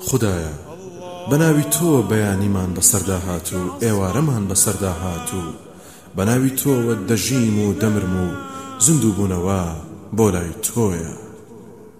خدایە بەناوی تۆ بەیانیمان بەسەردا هات و ئێوارەمان بەسەردا هات و بەناوی تۆوە دەژیم و دەمرم و زیندوو بوونەوە بۆ لای تۆیە.